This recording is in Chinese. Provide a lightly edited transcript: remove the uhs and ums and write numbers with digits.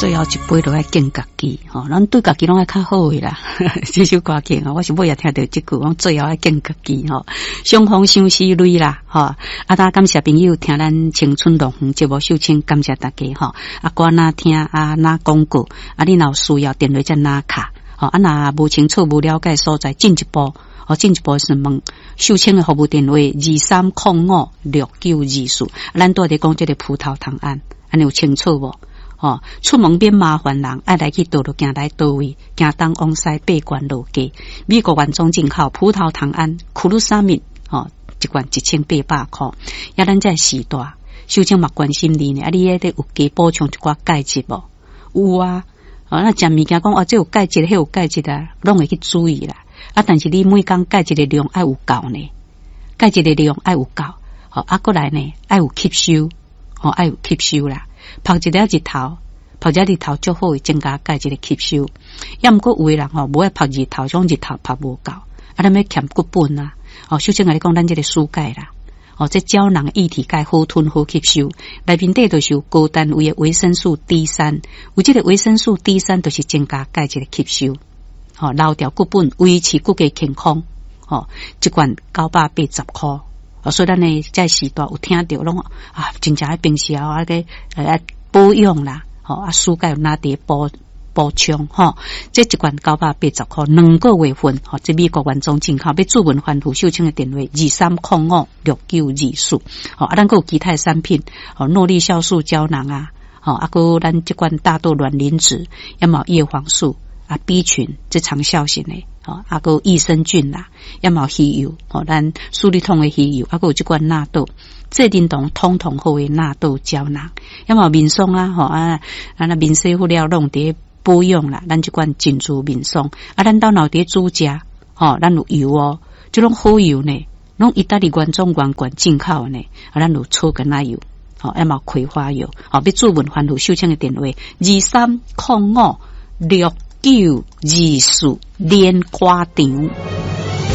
最后一杯就要敬家己吼，咱对家己拢爱较好诶啦。这首歌曲我是尾也听到这句，讲最后要敬家己吼，相逢相思泪啦吼。大家感谢朋友听咱青春乐园节目秀清，感谢大家吼。歌哪听哪广告，你若有需要电话再哪卡吼。若无清楚无了解所在，进一步是问秀清的服务电话23056924。咱拄在讲这个葡萄糖胺，安尼有清楚无？出门免麻烦人，爱来去倒路行来倒位，行东往西八关路街。美国原装进口葡萄糖胺库鲁沙敏，一罐1800块。咱这时代，秀清嘛关心你呢，你得有加补充一寡钙质无？有啊，那食物件讲这有钙质，迄有钙质啊，拢会去注意啦。但是你每工钙质的量爱有够呢，钙质的量爱有够，过来呢爱有吸收，爱有吸收啦。泡一日头足好，会增加钙质的吸收。要毋过有的人无爱泡日头，种日头泡无够，咱要欠骨本啊。首先来讲，咱这个输钙啦，这胶囊液体钙好吞好吸收，内面底就是有高单位的维生素 D3， 有这个维生素 D3就是增加钙质的吸收，留掉骨本，维持骨骼健康。一罐980块。所以咱呢在时代有听到拢真正平时个保养啦，暑假有哪点补充这一罐980块，2个月份这美国原装进口，要注文环湖秀清的电话23056924。咱还有其他的产品，诺丽酵素胶囊啊，还咱这罐大豆卵磷脂，要么叶黄素B 群这长效型的。还有益生菌啦，要么鱼油，咱舒力通的鱼油，还有这罐纳豆，这叮咚通通好的纳豆胶囊，要么面霜啊，那面洗护料弄伫保养啦，咱这罐珍珠面霜，咱到脑底煮食，咱有油这种好油呢，拢意大利原装原罐进口呢，咱有草根奶油，要么葵花油，要注文环湖秀清的电话23056924连瓜场。